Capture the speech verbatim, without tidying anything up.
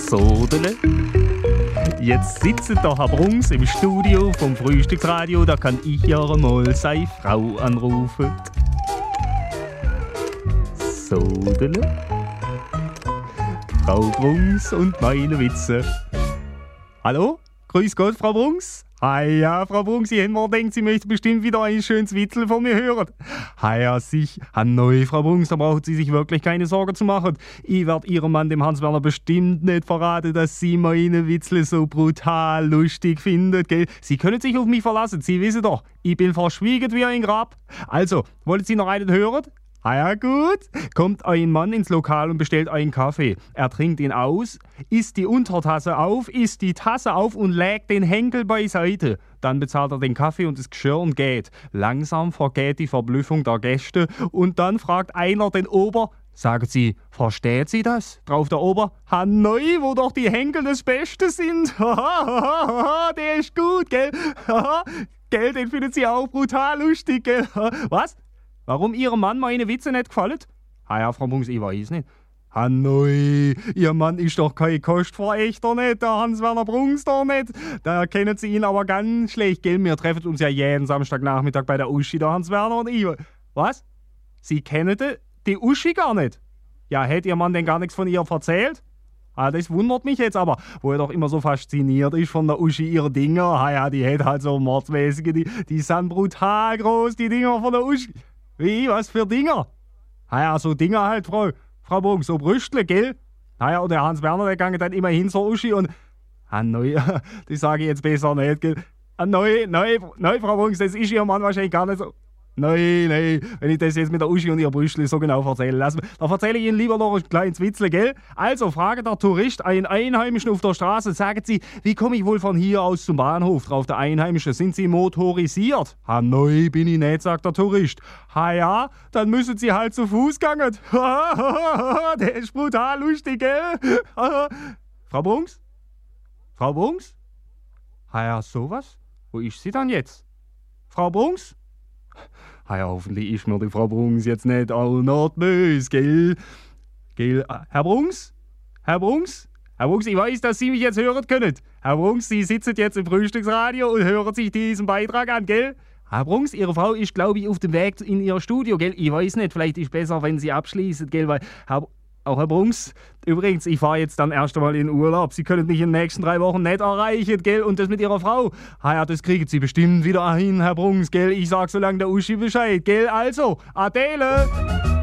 Sodele. Jetzt sitzt der Herr Brunks im Studio vom Frühstücksradio, da kann ich ja mal seine Frau anrufen. Sodele. Frau Brunks und meine Witze. Hallo? Grüß Gott, Frau Brunks. Hi, ja, Frau Brunks, ich hätte mir gedacht, Sie möchte bestimmt wieder ein schönes Witzel von mir hören. Hi, ja, sich. Hanoi, Frau Brunks, da brauchen Sie sich wirklich keine Sorgen zu machen. Ich werde Ihrem Mann, dem Hans-Werner, bestimmt nicht verraten, dass Sie meine Witzel so brutal lustig finden, gell? Sie können sich auf mich verlassen, Sie wissen doch, ich bin verschwiegen wie ein Grab. Also, wollen Sie noch einen hören? Ah ja, gut. Kommt ein Mann ins Lokal und bestellt einen Kaffee. Er trinkt ihn aus, isst die Untertasse auf, isst die Tasse auf und legt den Henkel beiseite. Dann bezahlt er den Kaffee und das Geschirr und geht. Langsam vergeht die Verblüffung der Gäste und dann fragt einer den Ober: Sagen Sie, versteht Sie das? Drauf der Ober: Hanoi, wo doch die Henkel das Beste sind. Der ist gut, gell? Gell, den findet Sie auch brutal lustig, gell? Was? Warum Ihrem Mann meine Witze nicht gefallen? Ah ja, Frau Brunks, ich weiß nicht. Hanoi, Ihr Mann ist doch kein Kostverächter, nicht? Der Hans-Werner Brunks doch nicht. Da kennen Sie ihn aber ganz schlecht, gell? Wir treffen uns ja jeden Samstagnachmittag bei der Uschi, der Hans-Werner und ich. Was? Sie kennen die, die Uschi gar nicht? Ja, hätte Ihr Mann denn gar nichts von ihr erzählt? Ah, das wundert mich jetzt aber, wo er doch immer so fasziniert ist von der Uschi, ihre Dinger. Ah ja, die hat halt so mordsmäßige, die, die sind brutal groß, die Dinger von der Uschi. Wie, was für Dinger? Ah ja, so Dinger halt, Frau, Frau Brunks, so Brüstle, gell? Ah ja, und der Hans-Werner, der ging dann immer hin zur Uschi und... Ah, neu, das sage ich jetzt besser nicht, gell? Ah, neu, neu, neu, Frau Brunks, das ist Ihr Mann wahrscheinlich gar nicht so... Nein, nein, wenn ich das jetzt mit der Uschi und ihr Brüstle so genau erzähle, lassen, dann erzähle ich Ihnen lieber noch ein kleines Witzle, gell? Also, fragt der Tourist einen Einheimischen auf der Straße, sagen Sie, wie komme ich wohl von hier aus zum Bahnhof? Drauf der Einheimische: Sind Sie motorisiert? Ha, neu bin ich nicht, sagt der Tourist. Ha ja, dann müssen Sie halt zu Fuß gehen. Der ist brutal lustig, gell? Frau Brunks? Frau Brunks? Ha ja, sowas? Wo ist sie dann jetzt? Frau Brunks? Ah ja, hoffentlich ist mir die Frau Brunks jetzt nicht all not böse, gell? Gell? Herr Brunks? Herr Brunks? Herr Brunks, ich weiß, dass Sie mich jetzt hören können. Herr Brunks, Sie sitzen jetzt im Frühstücksradio und hören sich diesen Beitrag an, gell? Herr Brunks, Ihre Frau ist, glaube ich, auf dem Weg in Ihr Studio, gell? Ich weiß nicht, vielleicht ist es besser, wenn Sie abschließen, gell? Weil, Herr, auch Herr Brunks, übrigens, ich fahre jetzt dann erst einmal in Urlaub. Sie können mich in den nächsten drei Wochen nicht erreichen, gell? Und das mit Ihrer Frau, ah ja, das kriegen Sie bestimmt wieder hin, Herr Brunks, gell? Ich sag so lange der Uschi Bescheid, gell? Also, Adele!